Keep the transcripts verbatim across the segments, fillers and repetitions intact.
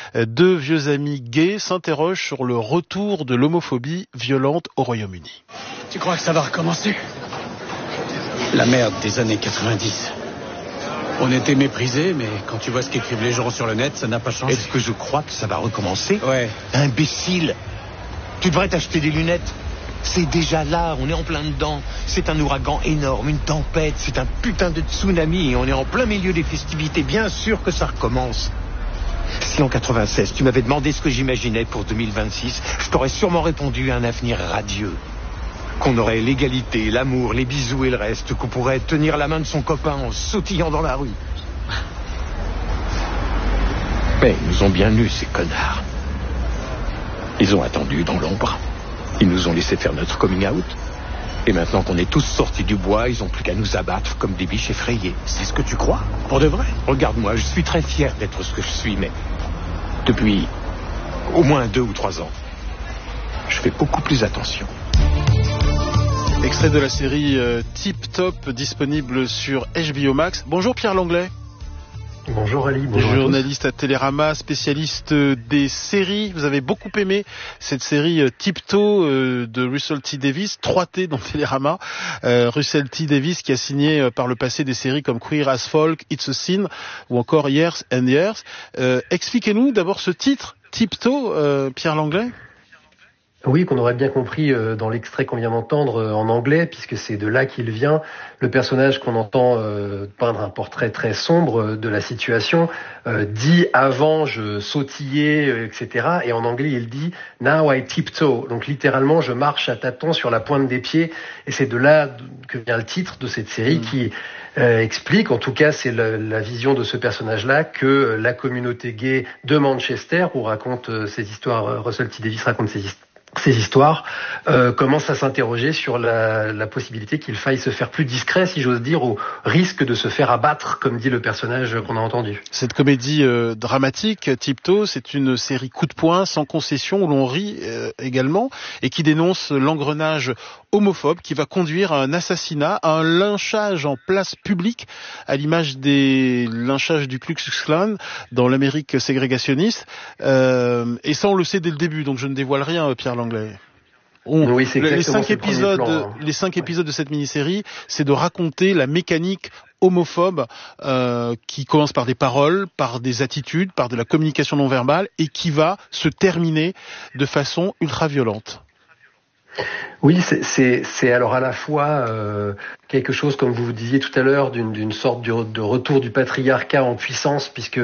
deux vieux amis gays s'interrogent sur le retour de l'homophobie violente au Royaume-Uni. Tu crois que ça va recommencer ? La merde des années quatre-vingt-dix. On était méprisés, mais quand tu vois ce qu'écrivent les gens sur le net, ça n'a pas changé. Est-ce que je crois que ça va recommencer ? Ouais. Imbécile ! Tu devrais t'acheter des lunettes. C'est déjà là, on est en plein dedans. C'est un ouragan énorme, une tempête, c'est un putain de tsunami et on est en plein milieu des festivités. Bien sûr que ça recommence. Si en quatre-vingt-seize, tu m'avais demandé ce que j'imaginais pour deux mille vingt-six, je t'aurais sûrement répondu un avenir radieux. Qu'on aurait l'égalité, l'amour, les bisous et le reste, qu'on pourrait tenir la main de son copain en sautillant dans la rue. Mais ils nous ont bien eus, ces connards. Ils ont attendu dans l'ombre. Ils nous ont laissé faire notre coming out. Et maintenant qu'on est tous sortis du bois, ils n'ont plus qu'à nous abattre comme des biches effrayées. C'est ce que tu crois ? Pour de vrai ? Regarde-moi, je suis très fier d'être ce que je suis, mais depuis au moins deux ou trois ans, je fais beaucoup plus attention. Extrait de la série euh, Tip Top, disponible sur H B O Max. Bonjour Pierre Langlais. Bonjour Ali, bonjour journaliste à, à Télérama, spécialiste des séries. Vous avez beaucoup aimé cette série euh, Tiptoe euh, de Russell T Davies, trois T dans Télérama. Euh, Russell T Davies qui a signé euh, par le passé des séries comme Queer as Folk, It's a Sin ou encore Years and Years. Euh, expliquez-nous d'abord ce titre, Tiptoe, euh, Pierre Langlais. Oui, qu'on aurait bien compris euh, dans l'extrait qu'on vient d'entendre euh, en anglais, puisque c'est de là qu'il vient. Le personnage qu'on entend euh, peindre un portrait très sombre euh, de la situation euh, dit avant je sautillais, euh, et cetera. Et en anglais il dit now I tiptoe. Donc littéralement je marche à tâtons sur la pointe des pieds. Et c'est de là que vient le titre de cette série mmh. qui euh, explique, en tout cas c'est la, la vision de ce personnage-là, que la communauté gay de Manchester, où raconte euh, ces histoires, euh, Russell T Davies raconte ces histoires, ces histoires euh, commencent à s'interroger sur la, la possibilité qu'il faille se faire plus discret, si j'ose dire, au risque de se faire abattre, comme dit le personnage qu'on a entendu. Cette comédie euh, dramatique, Tiptoe, c'est une série coup de poing, sans concession, où l'on rit euh, également, et qui dénonce l'engrenage homophobe qui va conduire à un assassinat, à un lynchage en place publique, à l'image des lynchages du Ku Klux Klan dans l'Amérique ségrégationniste. Euh, et ça, on le sait dès le début, donc je ne dévoile rien, Pierre Langlais. On, oui, c'est les cinq épisodes, plan, hein. les cinq ouais. épisodes de cette mini-série, c'est de raconter la mécanique homophobe euh, qui commence par des paroles, par des attitudes, par de la communication non verbale et qui va se terminer de façon ultra violente. Oui, c'est, c'est, c'est alors à la fois euh, quelque chose, comme vous disiez tout à l'heure, d'une, d'une sorte de, de retour du patriarcat en puissance, puisque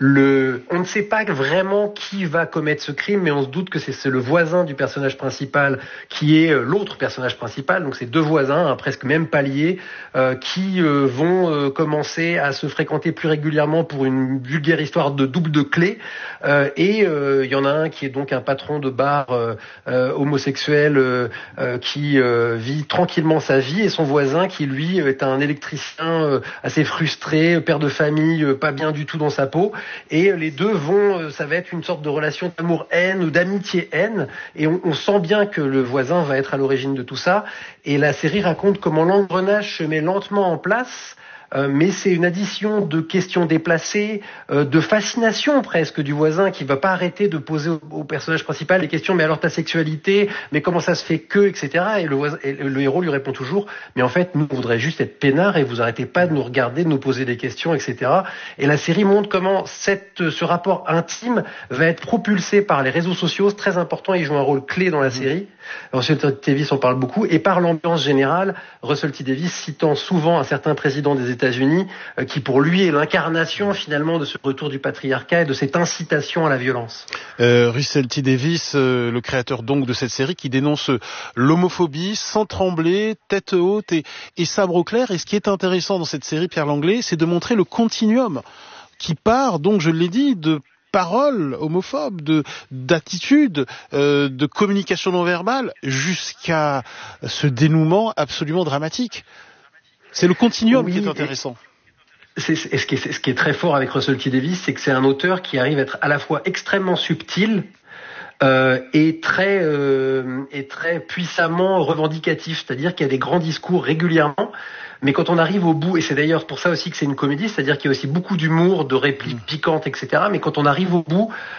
le, on ne sait pas vraiment qui va commettre ce crime, mais on se doute que c'est, c'est le voisin du personnage principal qui est l'autre personnage principal, donc c'est deux voisins, hein, presque même paliers, euh, qui euh, vont euh, commencer à se fréquenter plus régulièrement pour une vulgaire histoire de double de clés, euh, et il euh, y en a un qui est donc un patron de bar euh, euh, homosexuel, euh, Euh, qui euh, vit tranquillement sa vie, et son voisin qui lui est un électricien euh, assez frustré, père de famille, euh, pas bien du tout dans sa peau, et les deux vont, euh, ça va être une sorte de relation d'amour-haine ou d'amitié-haine, et on, on sent bien que le voisin va être à l'origine de tout ça, et la série raconte comment l'engrenage se met lentement en place. Euh, mais c'est une addition de questions déplacées, euh, de fascination presque du voisin qui va pas arrêter de poser au, au personnage principal les questions, mais alors ta sexualité, mais comment ça se fait que, et cetera. Et le, voisin, et le héros lui répond toujours, mais en fait nous on voudrait juste être peinards et vous arrêtez pas de nous regarder, de nous poser des questions, et cetera. Et la série montre comment cette, ce rapport intime va être propulsé par les réseaux sociaux, c'est très important, il joue un rôle clé dans la série. Russell T Davies en parle beaucoup, et par l'ambiance générale, Russell T Davies citant souvent un certain président des États-Unis, euh, qui pour lui est l'incarnation finalement de ce retour du patriarcat et de cette incitation à la violence. Euh, Russell T Davies, euh, le créateur donc de cette série, qui dénonce l'homophobie sans trembler, tête haute et, et sabre au clair. Et ce qui est intéressant dans cette série, Pierre Langlais, c'est de montrer le continuum qui part, donc je l'ai dit, de paroles homophobes, de d'attitudes, euh, de communication non verbale, jusqu'à ce dénouement absolument dramatique. C'est le continuum oui, qui est intéressant. C'est, c'est, ce, qui est, ce qui est très fort avec Russell T Davies, c'est que c'est un auteur qui arrive à être à la fois extrêmement subtil euh, et très euh, et très puissamment revendicatif. C'est-à-dire qu'il y a des grands discours régulièrement. Mais quand on arrive au bout, et c'est d'ailleurs pour ça aussi que c'est une comédie, c'est-à-dire qu'il y a aussi beaucoup d'humour, de répliques piquantes, et cetera. Mais quand on arrive au bout,